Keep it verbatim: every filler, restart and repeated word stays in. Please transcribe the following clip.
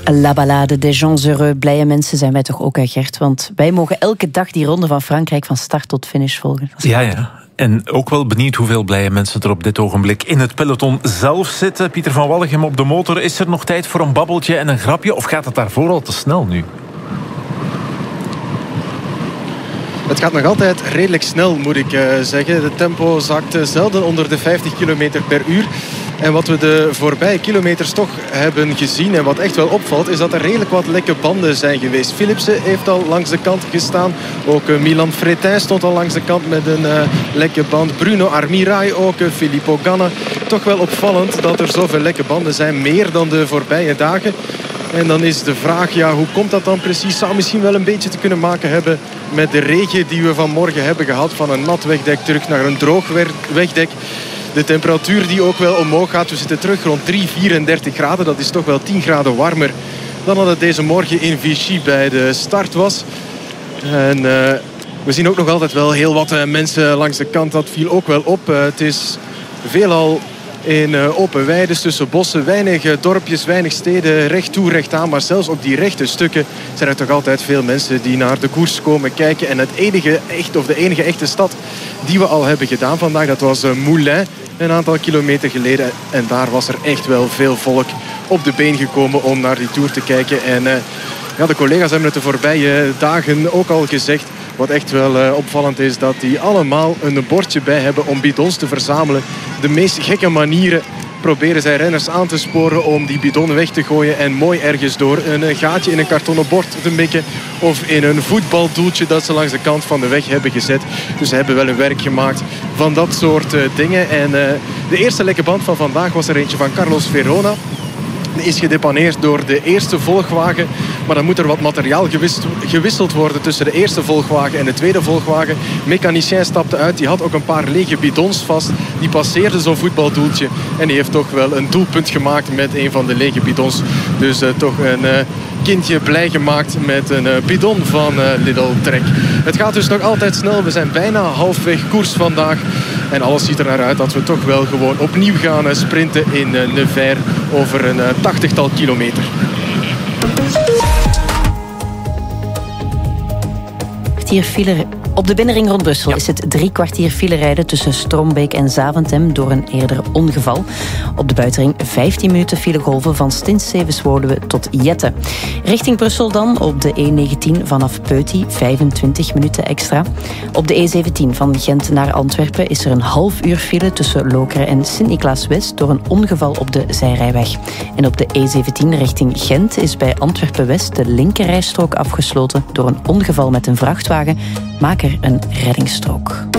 La Ballade des gens heureux. Blije mensen zijn wij toch ook, hè, Gert? Want wij mogen elke dag die ronde van Frankrijk van start tot finish volgen. Ja, ja. En ook wel benieuwd hoeveel blije mensen er op dit ogenblik in het peloton zelf zitten. Pieter van Wallegem op de motor. Is er nog tijd voor een babbeltje en een grapje? Of gaat het daarvoor al te snel nu? Het gaat nog altijd redelijk snel, moet ik uh, zeggen. De tempo zakt uh, zelden onder de vijftig kilometer per uur. En wat we de voorbije kilometers toch hebben gezien en wat echt wel opvalt, is dat er redelijk wat lekke banden zijn geweest. Philipsen heeft al langs de kant gestaan. Ook uh, Milan Fretin stond al langs de kant met een uh, lekke band. Bruno Armirail ook, uh, Filippo Ganna. Toch wel opvallend dat er zoveel lekke banden zijn. Meer dan de voorbije dagen. En dan is de vraag, ja, hoe komt dat dan precies? Zou misschien wel een beetje te kunnen maken hebben met de regen die we vanmorgen hebben gehad. Van een nat wegdek terug naar een droog wegdek. De temperatuur die ook wel omhoog gaat. We zitten terug rond drie, vierendertig graden. Dat is toch wel tien graden warmer dan dat het deze morgen in Vichy bij de start was. En uh, we zien ook nog altijd wel heel wat uh, mensen langs de kant. Dat viel ook wel op. Uh, het is veelal in uh, open weides tussen bossen. Weinig uh, dorpjes, weinig steden. Recht toe, recht aan. Maar zelfs op die rechte stukken zijn er toch altijd veel mensen die naar de koers komen kijken. En het enige echt, of de enige echte stad die we al hebben gedaan vandaag, dat was uh, Moulins. Een aantal kilometer geleden. En daar was er echt wel veel volk op de been gekomen om naar die Tour te kijken. En uh, ja, de collega's hebben het de voorbije dagen ook al gezegd. Wat echt wel uh, opvallend is, dat die allemaal een bordje bij hebben om bidons te verzamelen. De meest gekke manieren proberen zij renners aan te sporen om die bidon weg te gooien en mooi ergens door een gaatje in een kartonnen bord te mikken of in een voetbaldoeltje dat ze langs de kant van de weg hebben gezet. Dus ze hebben wel een werk gemaakt van dat soort uh, dingen. En uh, de eerste lekke band van vandaag was er eentje van Carlos Verona. Die is gedepaneerd door de eerste volgwagen. Maar dan moet er wat materiaal gewisseld, gewisseld worden tussen de eerste volgwagen en de tweede volgwagen. Mechanicien stapte uit. Die had ook een paar lege bidons vast. Die passeerde zo'n voetbaldoeltje. En die heeft toch wel een doelpunt gemaakt met een van de lege bidons. Dus uh, toch een uh, kindje blij gemaakt met een uh, bidon van uh, Lidl Trek. Het gaat dus nog altijd snel. We zijn bijna halfweg koers vandaag. En alles ziet er naar uit dat we toch wel gewoon opnieuw gaan uh, sprinten in uh, Nevers over een uh, tachtigtal kilometer. Kwartier file. Op de binnenring rond Brussel ja. is het drie kwartier file rijden tussen Strombeek en Zaventem door een eerder ongeval. Op de buitenring vijftien minuten filegolven van Stint-Sevenswoluwe tot Jette. Richting Brussel dan op de E negentien vanaf Peuty vijfentwintig minuten extra. Op de E zeventien van Gent naar Antwerpen is er een half uur file tussen Lokeren en Sint-Niklaas-West door een ongeval op de zijrijweg. En op de E zeventien richting Gent is bij Antwerpen-West de linkerrijstrook afgesloten door een ongeval met een vrachtwagen. Maak er een reddingsstrook.